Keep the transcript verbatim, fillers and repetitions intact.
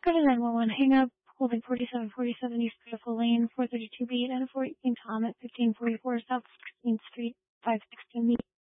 Go to nine one one, hang up, holding forty-seven forty-seven East Beautiful Lane, four thirty-two B, and fourteen Tom at fifteen forty-four South sixteenth Street, five sixteen B.